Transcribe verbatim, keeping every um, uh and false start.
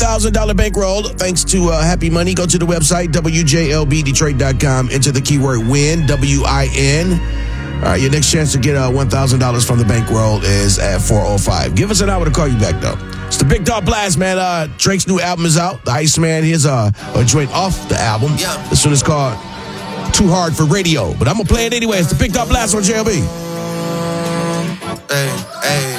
thousand dollars bankroll thanks to uh, Happy Money. Go to the website, W J L B Detroit dot com. Enter the keyword WIN, W I N. All right, your next chance to get uh, one thousand dollars from the bankroll is at four oh five. Give us an hour to call you back, though. It's the Big Dog Blast, man. Uh, Drake's new album is out. The Iceman, here's uh, a joint off the album. Yeah. This one is called Too Hard for Radio. But I'm going to play it anyway. It's the Big Dog Blast on J L B. Hey, hey.